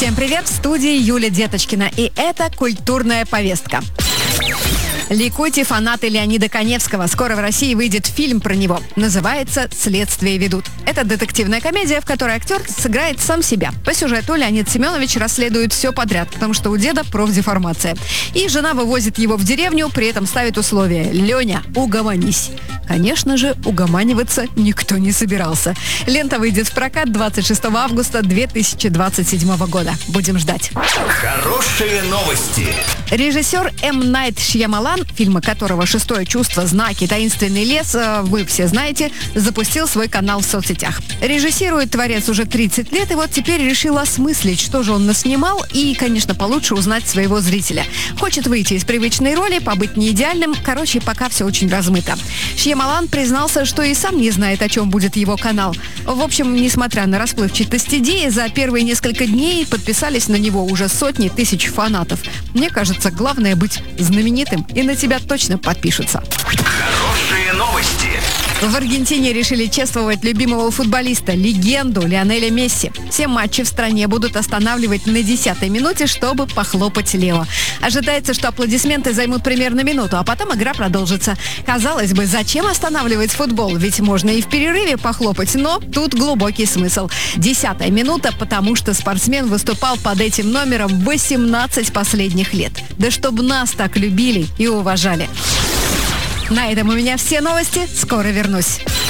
Всем привет, в студии Юлия Деточкина, и это «Культурная повестка». Ликуйте, фанаты Леонида Каневского. Скоро в России выйдет фильм про него. Называется «Следствие ведут». Это детективная комедия, в которой актер сыграет сам себя. По сюжету Леонид Семенович расследует все подряд, потому что у деда профдеформация. И жена вывозит его в деревню, при этом ставит условие: «Леня, угомонись». Конечно же, угоманиваться никто не собирался. Лента выйдет в прокат 26 августа 2027 года. Будем ждать. Хорошие новости. Режиссер М. Найт Шьямалан, фильмы которого «Шестое чувство», «Знаки», «Таинственный лес», вы все знаете, запустил свой канал в соцсетях. Режиссирует творец уже 30 лет, и вот теперь решил осмыслить, что же он наснимал, и, конечно, получше узнать своего зрителя. Хочет выйти из привычной роли, побыть неидеальным. Короче, пока все очень размыто. Шьямалан признался, что и сам не знает, о чем будет его канал. В общем, несмотря на расплывчатость идеи, за первые несколько дней подписались на него уже сотни тысяч фанатов. Мне кажется, главное быть знаменитым, и на тебя точно подпишутся. Хорошие новости. В Аргентине решили чествовать любимого футболиста, легенду Лионеля Месси. Все матчи в стране будут останавливать на 10-й минуте, чтобы похлопать Лео. Ожидается, что аплодисменты займут примерно минуту, а потом игра продолжится. Казалось бы, зачем останавливать футбол? Ведь можно и в перерыве похлопать, но тут глубокий смысл. 10-я минута, потому что спортсмен выступал под этим номером 18 последних лет. Да чтобы нас так любили и уважали. На этом у меня все новости. Скоро вернусь.